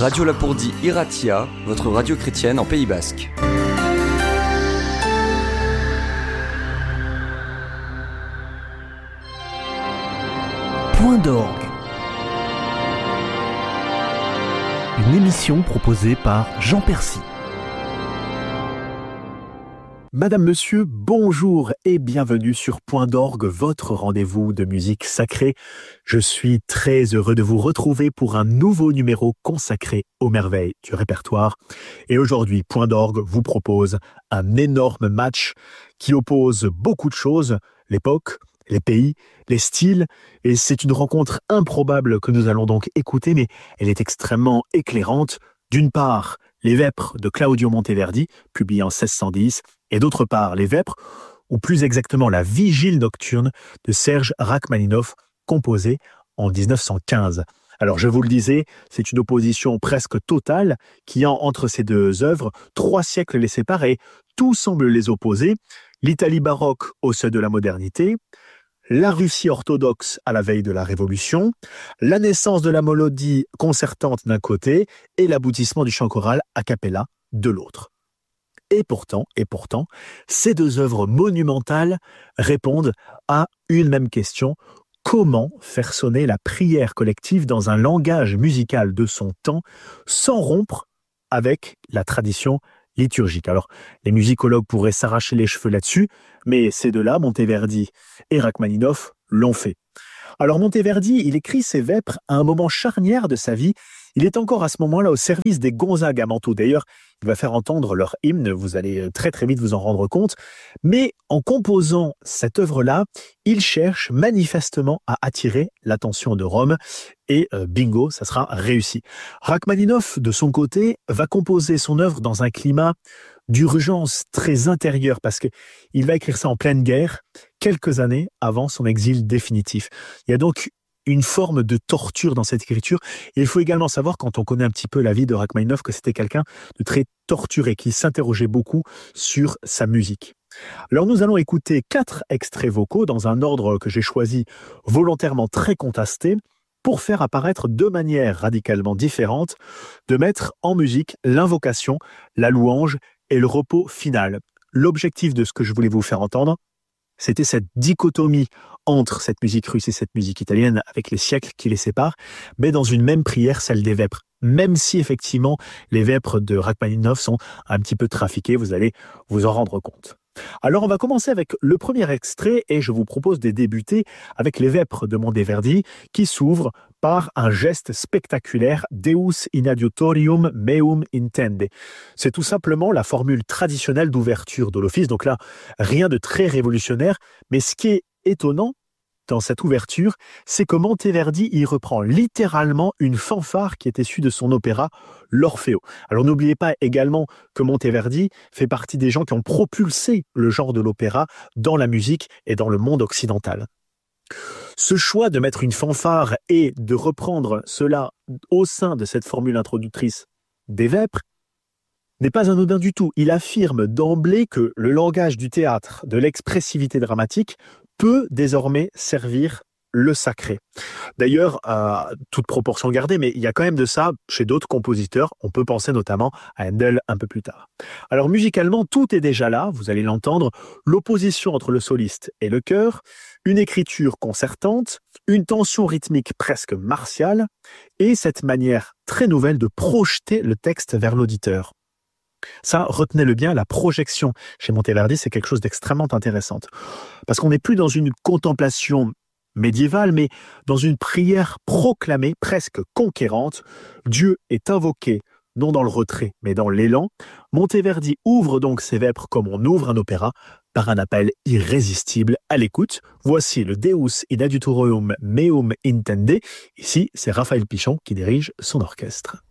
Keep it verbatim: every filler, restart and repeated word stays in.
Radio Lapourdie Iratia, votre radio chrétienne en Pays Basque. Point d'orgue. Une émission proposée par Jean Percy. Madame, Monsieur, bonjour et bienvenue sur Point d'orgue, votre rendez-vous de musique sacrée. Je suis très heureux de vous retrouver pour un nouveau numéro consacré aux merveilles du répertoire. Et aujourd'hui, Point d'orgue vous propose un énorme match qui oppose beaucoup de choses, l'époque, les pays, les styles, et c'est une rencontre improbable que nous allons donc écouter, mais elle est extrêmement éclairante. D'une part, les Vêpres de Claudio Monteverdi, publié en seize cent dix, et d'autre part, les Vêpres, ou plus exactement la Vigile nocturne de Serge Rachmaninov, composée en dix-neuf cent quinze. Alors, je vous le disais, c'est une opposition presque totale qui a entre ces deux œuvres trois siècles les séparent et tout semble les opposer. L'Italie baroque au seuil de la modernité, la Russie orthodoxe à la veille de la Révolution, la naissance de la mélodie concertante d'un côté et l'aboutissement du chant choral a cappella de l'autre. Et pourtant, et pourtant, ces deux œuvres monumentales répondent à une même question: comment faire sonner la prière collective dans un langage musical de son temps sans rompre avec la tradition liturgique? Alors, les musicologues pourraient s'arracher les cheveux là-dessus, mais ces deux-là, Monteverdi et Rachmaninov, l'ont fait. Alors Monteverdi, il écrit ses Vêpres à un moment charnière de sa vie. Il est encore à ce moment-là au service des Gonzague à Mantoue. D'ailleurs, il va faire entendre leur hymne, vous allez très très vite vous en rendre compte. Mais en composant cette œuvre-là, il cherche manifestement à attirer l'attention de Rome. Et euh, bingo, ça sera réussi. Rachmaninov, de son côté, va composer son œuvre dans un climat d'urgence très intérieure, parce qu'il va écrire ça en pleine guerre, quelques années avant son exil définitif. Il y a donc une forme de torture dans cette écriture. Et il faut également savoir, quand on connaît un petit peu la vie de Rachmaninov, que c'était quelqu'un de très torturé, qui s'interrogeait beaucoup sur sa musique. Alors nous allons écouter quatre extraits vocaux dans un ordre que j'ai choisi volontairement très contrasté, pour faire apparaître de manière radicalement différente, de mettre en musique l'invocation, la louange et le repos final. L'objectif de ce que je voulais vous faire entendre, c'était cette dichotomie entre cette musique russe et cette musique italienne, avec les siècles qui les séparent, mais dans une même prière, celle des Vêpres. Même si effectivement les Vêpres de Rachmaninov sont un petit peu trafiquées, vous allez vous en rendre compte. Alors on va commencer avec le premier extrait et je vous propose de débuter avec les Vêpres de Monteverdi qui s'ouvrent par un geste spectaculaire, Deus in adiutorium meum intende. C'est tout simplement la formule traditionnelle d'ouverture de l'office, donc là rien de très révolutionnaire, mais ce qui est étonnant dans cette ouverture, c'est que Monteverdi y reprend littéralement une fanfare qui est issue de son opéra L'Orfeo. Alors n'oubliez pas également que Monteverdi fait partie des gens qui ont propulsé le genre de l'opéra dans la musique et dans le monde occidental. Ce choix de mettre une fanfare et de reprendre cela au sein de cette formule introductrice des Vêpres n'est pas anodin du tout. Il affirme d'emblée que le langage du théâtre, de l'expressivité dramatique, peut désormais servir le sacré. D'ailleurs, à toute proportion gardée, mais il y a quand même de ça chez d'autres compositeurs. On peut penser notamment à Handel un peu plus tard. Alors musicalement, tout est déjà là, vous allez l'entendre, l'opposition entre le soliste et le chœur, une écriture concertante, une tension rythmique presque martiale, et cette manière très nouvelle de projeter le texte vers l'auditeur. Ça, retenez-le bien, la projection chez Monteverdi, c'est quelque chose d'extrêmement intéressant. Parce qu'on n'est plus dans une contemplation médiévale, mais dans une prière proclamée, presque conquérante. Dieu est invoqué, non dans le retrait, mais dans l'élan. Monteverdi ouvre donc ses Vêpres comme on ouvre un opéra, par un appel irrésistible à l'écoute. Voici le Deus in adiutorium meum intende. Ici, c'est Raphaël Pichon qui dirige son orchestre.